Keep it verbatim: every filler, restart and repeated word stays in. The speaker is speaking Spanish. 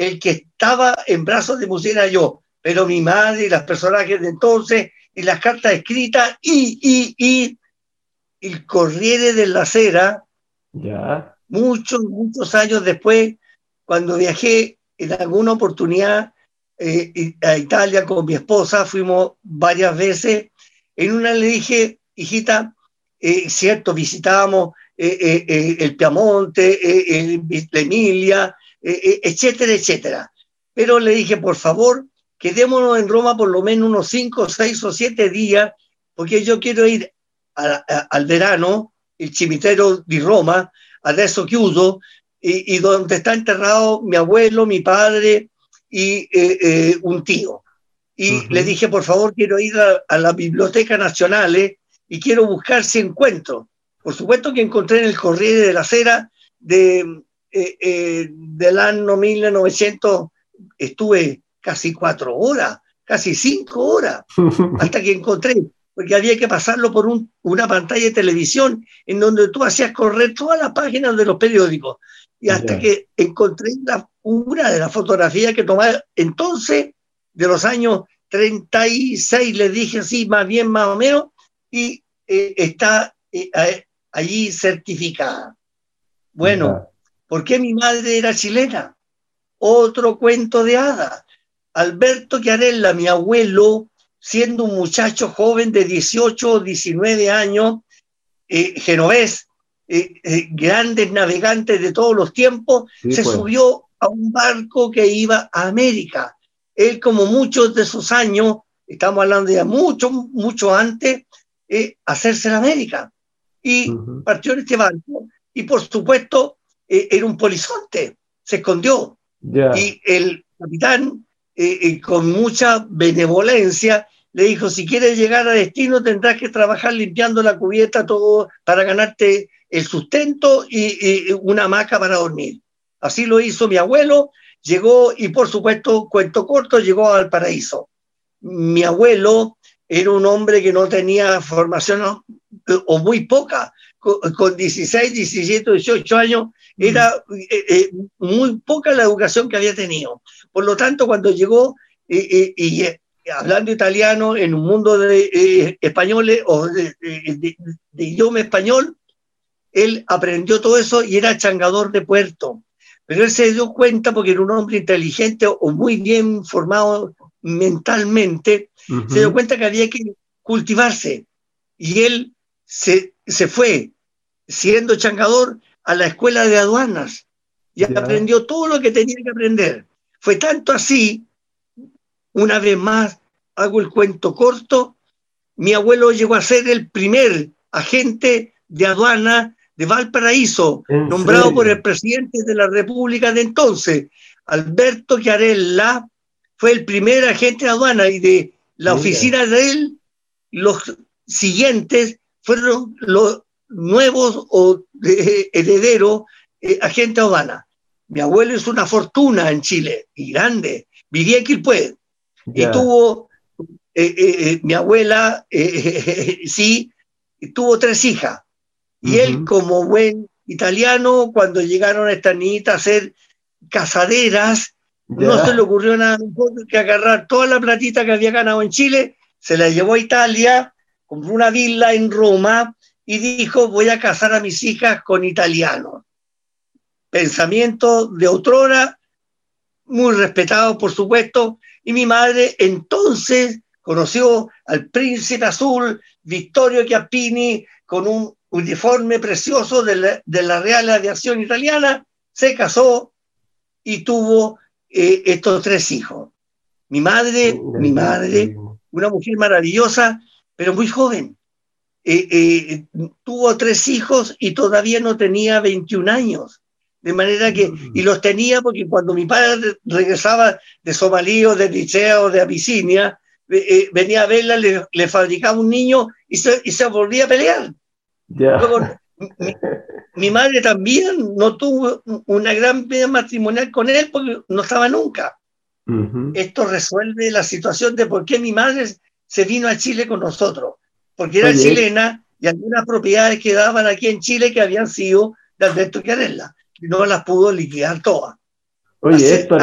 el que estaba en brazos de música era yo, pero mi madre y los personajes de entonces, y las cartas escritas, y, y, y el Corriere della Sera, Ya. muchos, muchos años después, cuando viajé en alguna oportunidad eh, a Italia con mi esposa, fuimos varias veces, en una le dije, hijita, eh, cierto, visitábamos eh, eh, eh, el Piamonte, eh, eh, la Emilia, eh, eh, etcétera, etcétera. Pero le dije, por favor, quedémonos en Roma por lo menos unos cinco, seis o siete días, porque yo quiero ir a, a, al verano, el cimitero di Roma, adesso chiuso, y, y donde está enterrado mi abuelo, mi padre y eh, eh, un tío. Y uh-huh. le dije, por favor, quiero ir a, a la Biblioteca Nazionale y quiero buscar si encuentro. Por supuesto que encontré en el Corriere della Sera de, eh, eh, del año mil novecientos, estuve casi cuatro horas, casi cinco horas, hasta que encontré, porque había que pasarlo por un, una pantalla de televisión en donde tú hacías correr todas las páginas de los periódicos. Y hasta yeah. que encontré la, una de las fotografías que tomaba entonces, de los años treinta y seis, les dije así, más bien, más o menos, y eh, está eh, allí certificada. Bueno, yeah. ¿por qué mi madre era chilena? Otro cuento de hadas. Alberto Chiarella, mi abuelo, siendo un muchacho joven de dieciocho o diecinueve años, eh, genovés, eh, eh, grandes navegantes de todos los tiempos, sí, se pues. subió a un barco que iba a América. Él, como muchos de sus años, estamos hablando de mucho, mucho antes, eh, hacerse en América. Y uh-huh. partió en este barco, y por supuesto, eh, era un polizonte, se escondió. Yeah. Y el capitán, eh, eh, con mucha benevolencia, le dijo, si quieres llegar a destino tendrás que trabajar limpiando la cubierta todo para ganarte el sustento y, y una hamaca para dormir. Así lo hizo mi abuelo, llegó y por supuesto, cuento corto, llegó al paraíso. Mi abuelo era un hombre que no tenía formación o muy poca, con, con dieciséis, diecisiete, dieciocho años, era eh, eh, muy poca la educación que había tenido. Por lo tanto, cuando llegó eh, eh, y eh, hablando italiano en un mundo de eh, españoles o de, de, de, de idioma español, él aprendió todo eso y era changador de puerto. Pero él se dio cuenta, porque era un hombre inteligente o muy bien formado mentalmente, uh-huh. se dio cuenta que había que cultivarse. Y él se, se fue, siendo changador, a la escuela de aduanas y yeah. aprendió todo lo que tenía que aprender. Fue tanto así, una vez más, hago el cuento corto, mi abuelo llegó a ser el primer agente de aduana de Valparaíso, nombrado serio? por el presidente de la República de entonces, Alberto Chiarella, fue el primer agente de aduana, y de la Mira. oficina de él, los siguientes fueron los nuevos o eh, herederos eh, agentes de aduana. Mi abuelo hizo una fortuna en Chile, y grande, vivía en Quilpué, yeah. y tuvo, eh, eh, mi abuela, eh, eh, sí, tuvo tres hijas. Y uh-huh. él, como buen italiano, cuando llegaron estas niñitas a ser casaderas, yeah. no se le ocurrió nada mejor que agarrar toda la platita que había ganado en Chile, se la llevó a Italia, compró una villa en Roma y dijo, voy a casar a mis hijas con italianos. Pensamiento de otrora, muy respetado, por supuesto, y mi madre entonces conoció al príncipe azul, Vittorio Chiappini, con un uniforme precioso de la, de la Real Aviación Italiana, se casó y tuvo eh, estos tres hijos. Mi madre, uh, mi madre, una mujer maravillosa, pero muy joven. Eh, eh, tuvo tres hijos y todavía no tenía veintiún años. De manera que, y los tenía porque cuando mi padre regresaba de Somalí o de Eritrea o de Abisinia, eh, eh, venía a verla, le, le fabricaba un niño y se, y se volvía a pelear. Yeah. Luego, mi, mi madre también no tuvo una gran vida matrimonial con él porque no estaba nunca. Uh-huh. Esto resuelve la situación de por qué mi madre se vino a Chile con nosotros, porque era Oye. chilena y algunas propiedades quedaban aquí en Chile que habían sido de Alberto Chiarella y no las pudo liquidar todas. Oye, Héctor,